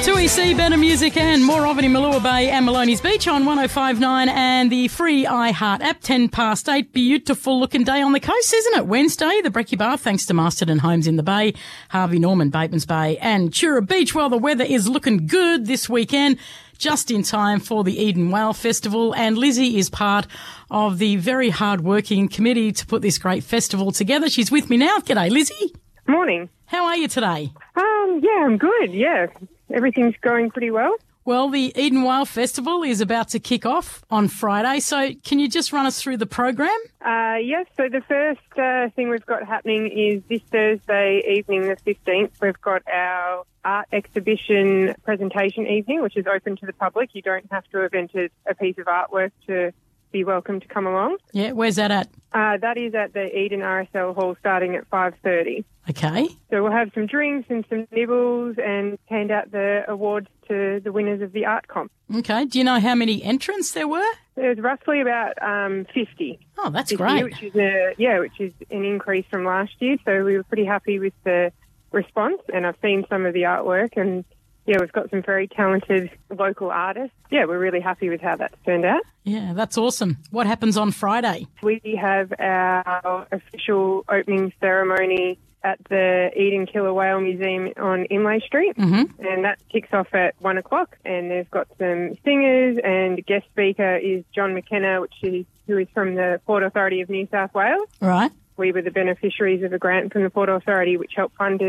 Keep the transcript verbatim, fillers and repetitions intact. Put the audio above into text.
two E C, better music and more of it in Malua Bay and Maloney's Beach on one oh five point nine and the free iHeart app. ten past eight. Beautiful looking day on the coast, isn't it? Wednesday, the Breckie Bar, thanks to Masterton Homes in the Bay, Harvey Norman, Batemans Bay and Tura Beach. Well, the weather is looking good this weekend, just in time for the Eden Whale Festival. And Lizzie is part of the very hard-working committee to put this great festival together. She's with me now. G'day, Lizzie. Morning. How are you today? Um, yeah, I'm good, yeah. Everything's going pretty well. Well, the Eden Whale Festival is about to kick off on Friday, so can you just run us through the program? Uh, yes, so the first uh, thing we've got happening is this Thursday evening, the fifteenth, we've got our art exhibition presentation evening, which is open to the public. You don't have to have entered a piece of artwork to be welcome to come along. Yeah, where's that at? Uh, that is at the Eden R S L Hall starting at five thirty. Okay. So we'll have some drinks and some nibbles and hand out the awards to the winners of the art comp. Okay. Do you know how many entrants there were? There's roughly about um, fifty. Oh, that's this great. Year, which is a, yeah, which is an increase from last year. So we were pretty happy with the response, and I've seen some of the artwork, and yeah, we've got some very talented local artists. Yeah, we're really happy with how that's turned out. Yeah, that's awesome. What happens on Friday? We have our official opening ceremony at the Eden Killer Whale Museum on Imlay Street, mm-hmm. and that kicks off at one o'clock. And they've got some singers, and guest speaker is John McKenna, which is who is from the Port Authority of New South Wales. Right. We were the beneficiaries of a grant from the Port Authority, which helped fund